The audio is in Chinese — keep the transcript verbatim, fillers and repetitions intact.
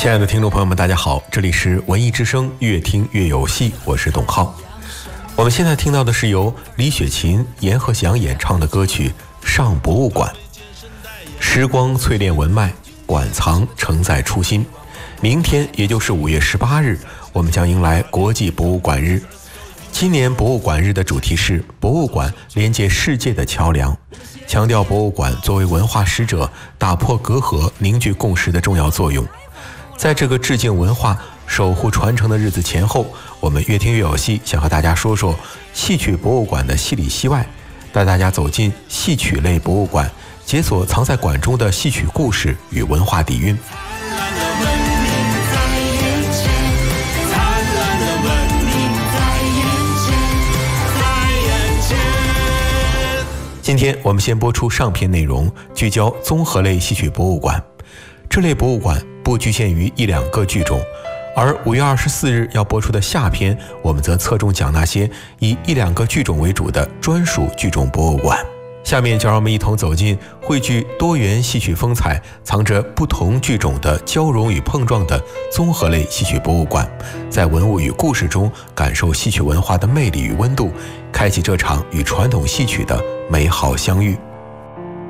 亲爱的听众朋友们，大家好，这里是文艺之声，越听越有戏，我是董浩。我们现在听到的是由李雪琴、阎鹤祥演唱的歌曲《上博物馆》。时光淬炼文脉，馆藏承载初心。明天也就是五月十八日，我们将迎来国际博物馆日。今年博物馆日的主题是博物馆连接世界的桥梁，强调博物馆作为文化使者，打破隔阂，凝聚共识的重要作用。在这个致敬文化、守护传承的日子前后，我们越听越有戏，想和大家说说戏曲博物馆的戏里戏外，带大家走进戏曲类博物馆，解锁藏在馆中的戏曲故事与文化底蕴。今天我们先播出上篇内容，聚焦综合类戏曲博物馆。这类博物馆不局限于一两个剧种，而五月二十四日要播出的下篇，我们则侧重讲那些以一两个剧种为主的专属剧种博物馆。下面就让我们一同走进汇聚多元戏曲风采、藏着不同剧种的交融与碰撞的综合类戏曲博物馆，在文物与故事中感受戏曲文化的魅力与温度，开启这场与传统戏曲的美好相遇。